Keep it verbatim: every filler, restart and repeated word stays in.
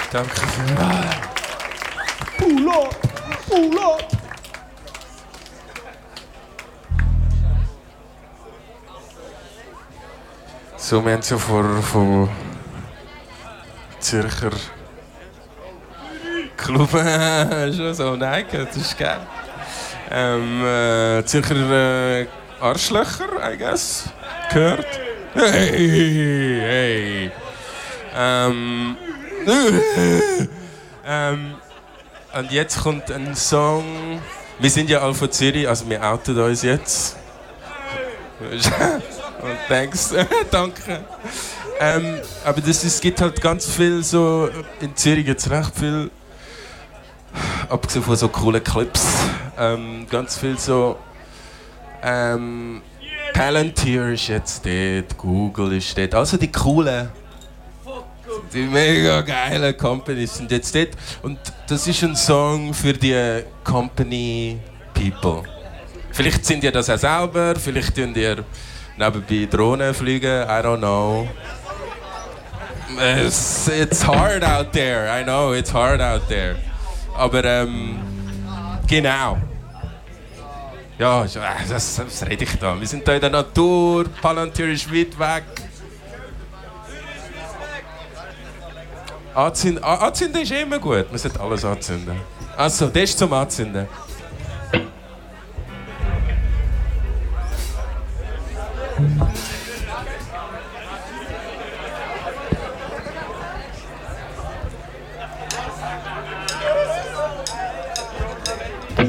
Danke vielmals. Pull up, pull up. So, wir haben es ja vor, von Zürcher Club schon so nein, das ist geil. Ähm, äh, Zürcher äh, Arschlöcher, I guess, gehört. Hey, hey. Ähm, ähm, und jetzt kommt ein Song. Wir sind ja alle von Zürich, also wir outen uns jetzt. Und thanks, danke. Ähm, aber das, es gibt halt ganz viel so, in Zürich gibt es recht viel, abgesehen von so coolen Clips, ähm, ganz viel so, ähm, Palantir ist jetzt dort, Google ist dort, also die coolen, die mega geilen Companies sind jetzt dort. Und das ist ein Song für die Company People. Vielleicht sind ihr das auch selber, vielleicht tun ihr nebenbei Drohnen fliegen, I don't know. It's, it's hard out there, I know, it's hard out there. Aber ähm, genau. Ja, das, das rede ich da. Wir sind hier in der Natur, Palantir ist weit weg. Anzünden, anzünden ist immer gut, man sollte alles anzünden. Also, das ist zum Anzünden. Mm-hmm.